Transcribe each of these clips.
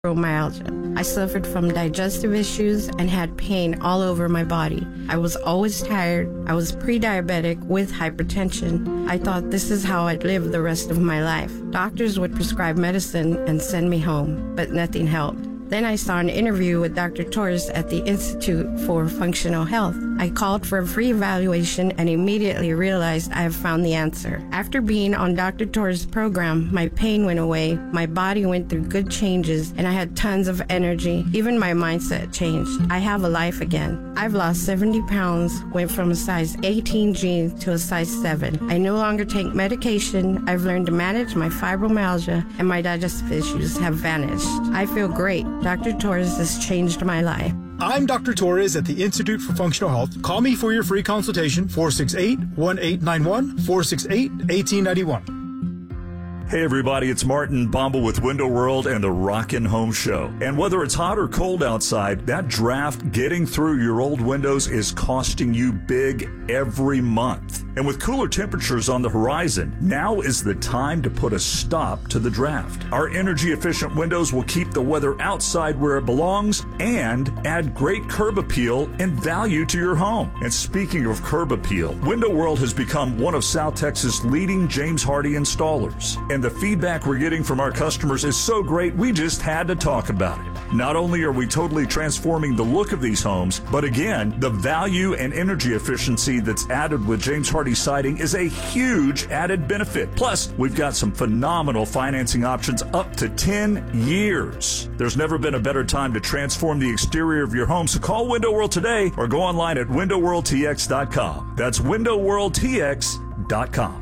fibromyalgia. I suffered from digestive issues and had pain all over my body. I was always tired. I was pre-diabetic with hypertension. I thought this is how I'd live the rest of my life. Doctors would prescribe medicine and send me home, but nothing helped. Then I saw an interview with Dr. Torres at the Institute for Functional Health. I called for a free evaluation and immediately realized I have found the answer. After being on Dr. Torres' program, my pain went away, my body went through good changes, and I had tons of energy. Even my mindset changed. I have a life again. I've lost 70 pounds, went from a size 18 jeans to a size 7. I no longer take medication. I've learned to manage my fibromyalgia, and my digestive issues have vanished. I feel great. Dr. Torres has changed my life. I'm Dr. Torres at the Institute for Functional Health. Call me for your free consultation, 468-1891, 468-1891. Hey everybody, it's Martin Bombal with Window World and the Rockin' Home Show. And whether it's hot or cold outside, that draft getting through your old windows is costing you big every month. And with cooler temperatures on the horizon, now is the time to put a stop to the draft. Our energy-efficient windows will keep the weather outside where it belongs and add great curb appeal and value to your home. And speaking of curb appeal, Window World has become one of South Texas' leading James Hardie installers. And the feedback we're getting from our customers is so great, we just had to talk about it. Not only are we totally transforming the look of these homes, but again, the value and energy efficiency that's added with James Hardie siding is a huge added benefit. Plus, we've got some phenomenal financing options up to 10 years. There's never been a better time to transform the exterior of your home, so call Window World today or go online at windowworldtx.com. That's windowworldtx.com.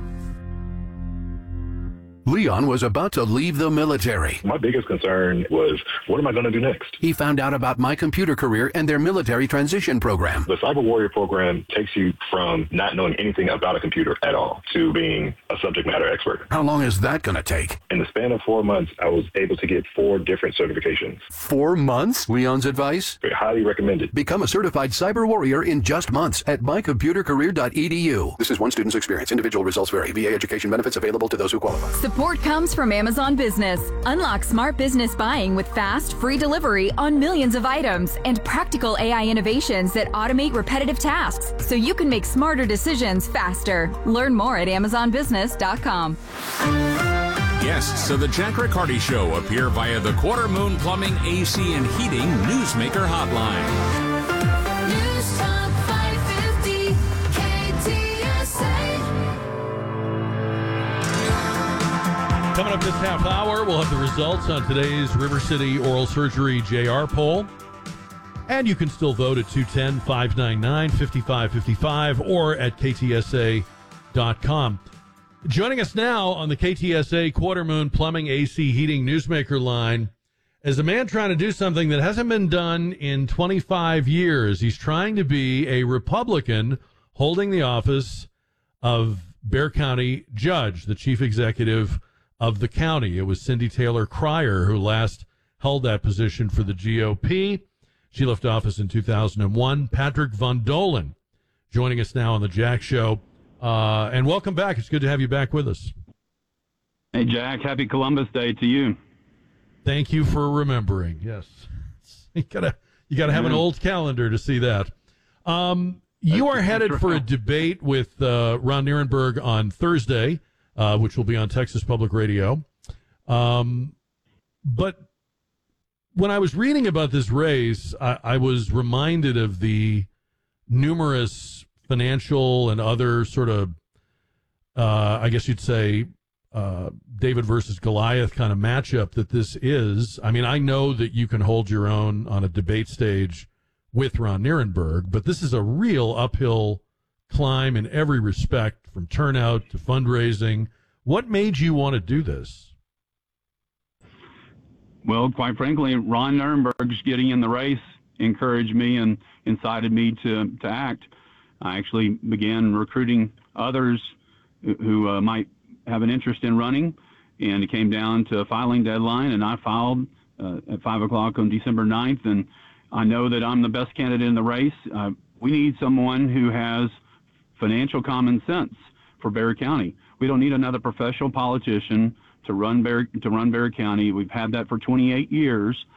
Leon was about to leave the military. My biggest concern was, what am I going to do next? He found out about My Computer Career and their military transition program. The Cyber Warrior program takes you from not knowing anything about a computer at all to being a subject matter expert. How long is that going to take? In the span of 4 months, I was able to get 4 different certifications. 4 months? Leon's advice? Highly recommended. Become a certified cyber warrior in just months at mycomputercareer.edu. This is one student's experience. Individual results vary. VA education benefits available to those who qualify. Support comes from Amazon Business. Unlock smart business buying with fast, free delivery on millions of items and practical AI innovations that automate repetitive tasks so you can make smarter decisions faster. Learn more at AmazonBusiness.com. Guests of the Jack Riccardi Show appear via the Quarter Moon Plumbing, AC, and Heating Newsmaker Hotline. News Talk 550 KTSA. Coming up this half hour, we'll have the results on today's River City Oral Surgery JR poll. And you can still vote at 210-599-5555 or at ktsa.com. Joining us now on the KTSA Quarter Moon Plumbing, AC, Heating Newsmaker line is a man trying to do something that hasn't been done in 25 years. He's trying to be a Republican holding the office of Bexar County Judge, the chief executive of the county. It was Cindy Taylor Cryer who last held that position for the GOP. She left office in 2001. Patrick Von Dolen joining us now on the Jack Show. And welcome back. It's good to have you back with us. Hey, Jack. Happy Columbus Day to you. Thank you for remembering. Yes. You gotta have an old calendar to see that. You are headed for a debate with Ron Nirenberg on Thursday, which will be on Texas Public Radio. But when I was reading about this race, I was reminded of the numerous financial and other sort of, I guess you'd say, David versus Goliath kind of matchup that this is. I mean, I know that you can hold your own on a debate stage with Ron Nirenberg, but this is a real uphill climb in every respect, from turnout to fundraising. What made you want to do this? Well, quite frankly, Ron Nirenberg's getting in the race encouraged me and incited me to act. I actually began recruiting others who might have an interest in running, and it came down to a filing deadline, and I filed at 5 o'clock on December 9th, and I know that I'm the best candidate in the race. We need someone who has financial common sense for Bexar County. We don't need another professional politician to run Bexar County. We've had that for 28 years.